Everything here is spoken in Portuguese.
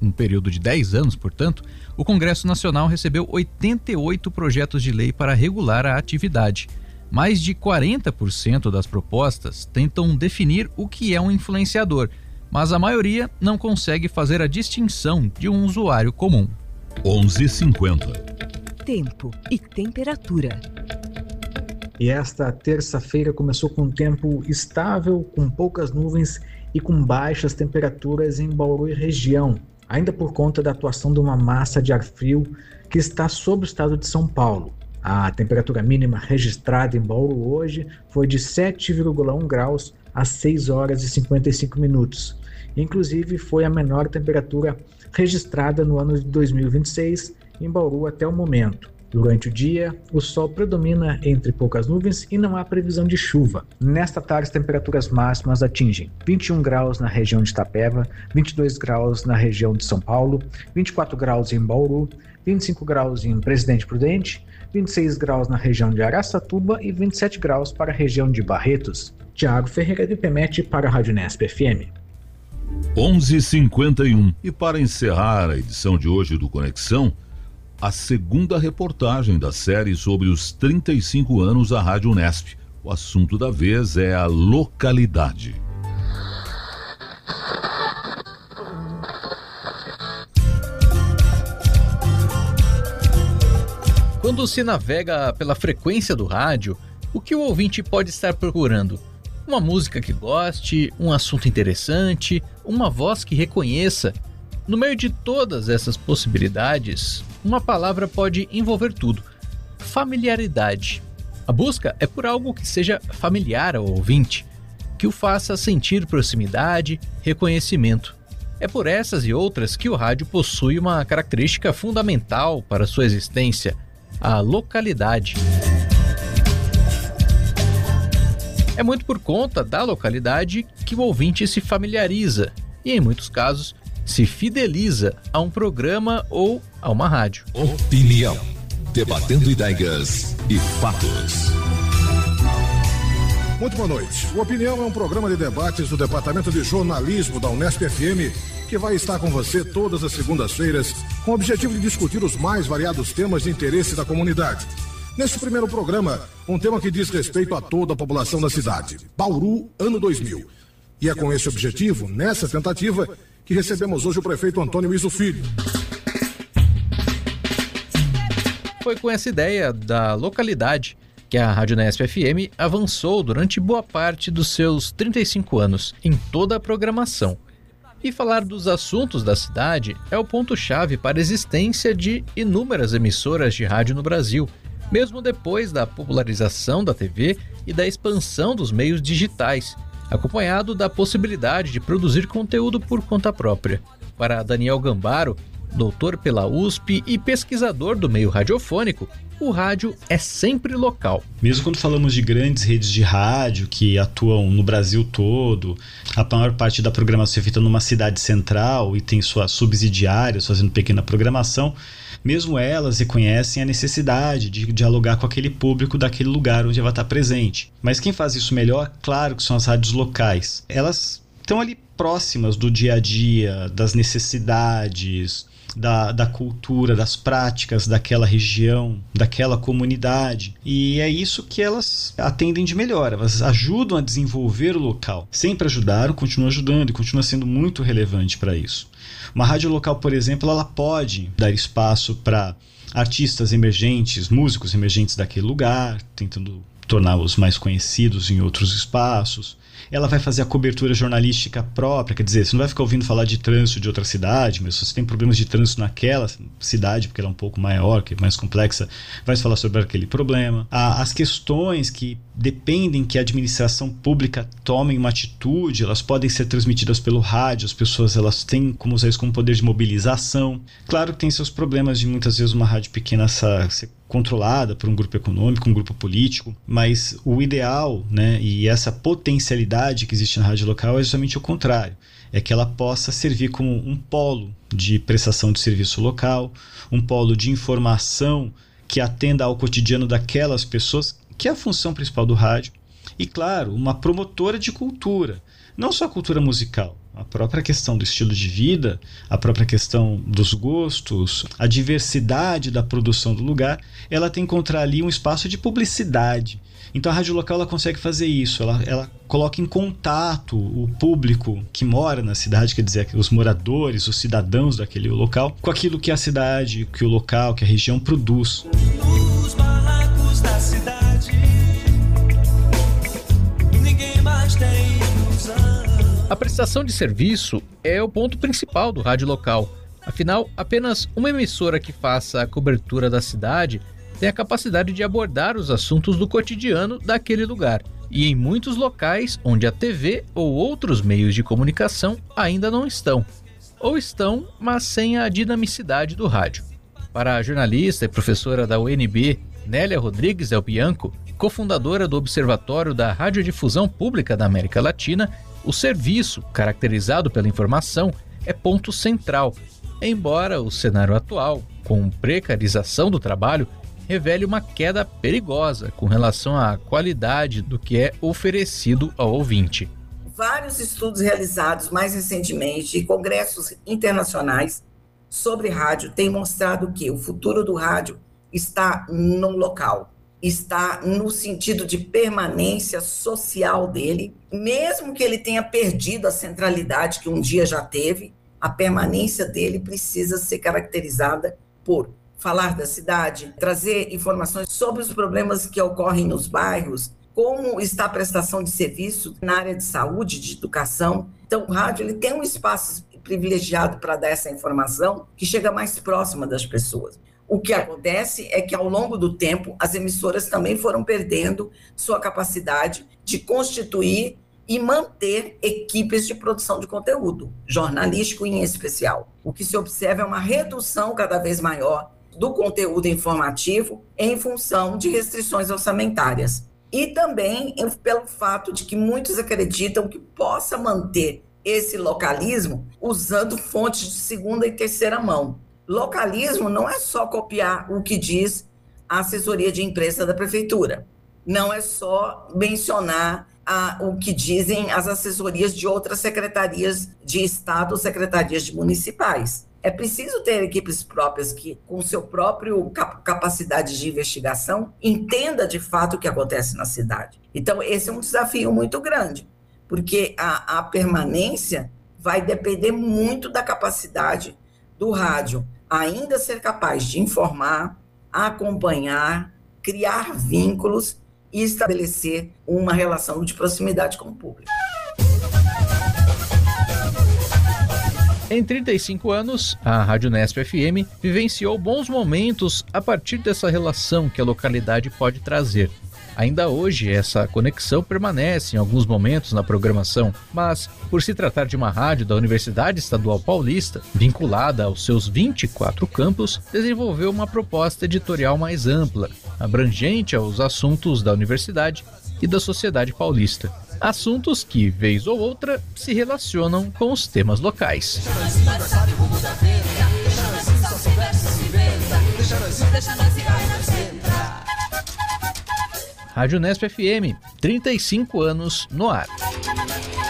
um período de 10 anos, portanto, o Congresso Nacional recebeu 88 projetos de lei para regular a atividade. Mais de 40% das propostas tentam definir o que é um influenciador, mas a maioria não consegue fazer a distinção de um usuário comum. 11h50. Tempo e temperatura. E esta terça-feira começou com um tempo estável, com poucas nuvens e com baixas temperaturas em Bauru e região, ainda por conta da atuação de uma massa de ar frio que está sobre o estado de São Paulo. A temperatura mínima registrada em Bauru hoje foi de 7,1 graus às 6 horas e 55 minutos. Inclusive, foi a menor temperatura registrada no ano de 2026 em Bauru até o momento. Durante o dia, o sol predomina entre poucas nuvens e não há previsão de chuva. Nesta tarde, as temperaturas máximas atingem 21 graus na região de Itapeva, 22 graus na região de São Paulo, 24 graus em Bauru, 25 graus em Presidente Prudente, 26 graus na região de Araçatuba e 27 graus para a região de Barretos. Tiago Ferreira do IPMET para a Rádio Nesp FM. 11h51. E para encerrar a edição de hoje do Conexão, a segunda reportagem da série sobre os 35 anos da Rádio Nesp. O assunto da vez é a localidade. Quando se navega pela frequência do rádio, o que o ouvinte pode estar procurando? Uma música que goste, um assunto interessante, uma voz que reconheça. No meio de todas essas possibilidades, uma palavra pode envolver tudo: familiaridade. A busca é por algo que seja familiar ao ouvinte, que o faça sentir proximidade, reconhecimento. É por essas e outras que o rádio possui uma característica fundamental para sua existência: a localidade. É muito por conta da localidade que o ouvinte se familiariza e, em muitos casos, se fideliza a um programa ou a uma rádio. Opinião, debatendo ideias e fatos. Muito boa noite. O Opinião é um programa de debates do Departamento de Jornalismo da Unesp FM, que vai estar com você todas as segundas-feiras, com o objetivo de discutir os mais variados temas de interesse da comunidade. Neste primeiro programa, um tema que diz respeito a toda a população da cidade, Bauru, ano 2000. E é com esse objetivo, nessa tentativa, que recebemos hoje o prefeito Antônio Iso Filho. Foi com essa ideia da localidade que a Rádio Nesp FM avançou durante boa parte dos seus 35 anos em toda a programação. E falar dos assuntos da cidade é o ponto-chave para a existência de inúmeras emissoras de rádio no Brasil, mesmo depois da popularização da TV e da expansão dos meios digitais, acompanhado da possibilidade de produzir conteúdo por conta própria. Para Daniel Gambaro, doutor pela USP e pesquisador do meio radiofônico, o rádio é sempre local. Mesmo quando falamos de grandes redes de rádio que atuam no Brasil todo, a maior parte da programação é feita numa cidade central e tem suas subsidiárias fazendo pequena programação, mesmo elas reconhecem a necessidade de dialogar com aquele público daquele lugar onde ela está presente. Mas quem faz isso melhor, claro que são as rádios locais. Elas estão ali próximas do dia a dia, das necessidades, da cultura, das práticas daquela região, daquela comunidade. E é isso que elas atendem de melhor. Elas ajudam a desenvolver o local. Sempre ajudaram, continuam ajudando e continua sendo muito relevante para isso. Uma rádio local, por exemplo, ela pode dar espaço para artistas emergentes, músicos emergentes daquele lugar, tentando torná-los mais conhecidos em outros espaços. Ela vai fazer a cobertura jornalística própria, quer dizer, você não vai ficar ouvindo falar de trânsito de outra cidade, mas se você tem problemas de trânsito naquela cidade, porque ela é um pouco maior, que é mais complexa, vai falar sobre aquele problema. As questões que dependem que a administração pública tome uma atitude, elas podem ser transmitidas pelo rádio, as pessoas elas têm como usar isso como poder de mobilização. Claro que tem seus problemas de muitas vezes uma rádio pequena ser controlada por um grupo econômico, um grupo político, mas o ideal, né, e essa potencialidade que existe na rádio local é justamente o contrário, é que ela possa servir como um polo de prestação de serviço local, um polo de informação que atenda ao cotidiano daquelas pessoas, que é a função principal do rádio, e claro, uma promotora de cultura, não só cultura musical, A própria questão do estilo de vida, a própria questão dos gostos, a diversidade da produção do lugar, ela tem que encontrar ali um espaço de publicidade. Então a rádio local ela consegue fazer isso, ela coloca em contato o público que mora na cidade, quer dizer, os moradores, os cidadãos daquele local, com aquilo que a cidade, que o local, que a região produz. Nos barracos da cidade, ninguém mais tem ilusão. A prestação de serviço é o ponto principal do rádio local. Afinal, apenas uma emissora que faça a cobertura da cidade tem a capacidade de abordar os assuntos do cotidiano daquele lugar. E em muitos locais onde a TV ou outros meios de comunicação ainda não estão. Ou estão, mas sem a dinamicidade do rádio. Para a jornalista e professora da UNB, Nélia Rodrigues Del Bianco, cofundadora do Observatório da Radiodifusão Pública da América Latina, o serviço, caracterizado pela informação, é ponto central, embora o cenário atual, com precarização do trabalho, revele uma queda perigosa com relação à qualidade do que é oferecido ao ouvinte. Vários estudos realizados mais recentemente e congressos internacionais sobre rádio têm mostrado que o futuro do rádio está no local, está no sentido de permanência social dele, mesmo que ele tenha perdido a centralidade que um dia já teve, a permanência dele precisa ser caracterizada por falar da cidade, trazer informações sobre os problemas que ocorrem nos bairros, como está a prestação de serviço na área de saúde, de educação. Então, o rádio ele tem um espaço privilegiado para dar essa informação que chega mais próxima das pessoas. O que acontece é que, ao longo do tempo, as emissoras também foram perdendo sua capacidade de constituir e manter equipes de produção de conteúdo, jornalístico em especial. O que se observa é uma redução cada vez maior do conteúdo informativo em função de restrições orçamentárias. E também pelo fato de que muitos acreditam que possa manter esse localismo usando fontes de segunda e terceira mão. Localismo não é só copiar o que diz a assessoria de imprensa da prefeitura. Não é só mencionar o que dizem as assessorias de outras secretarias de Estado ou secretarias municipais. É preciso ter equipes próprias que, com seu próprio capacidade de investigação, entenda de fato o que acontece na cidade. Então, esse é um desafio muito grande, porque a permanência vai depender muito da capacidade do rádio ainda ser capaz de informar, acompanhar, criar vínculos e estabelecer uma relação de proximidade com o público. Em 35 anos, a Rádio Unesp FM vivenciou bons momentos a partir dessa relação que a localidade pode trazer. Ainda hoje, essa conexão permanece em alguns momentos na programação, mas, por se tratar de uma rádio da Universidade Estadual Paulista, vinculada aos seus 24 campos, desenvolveu uma proposta editorial mais ampla, abrangente aos assuntos da universidade e da sociedade paulista. Assuntos que, vez ou outra, se relacionam com os temas locais. Rádio Unesp FM, 35 anos no ar.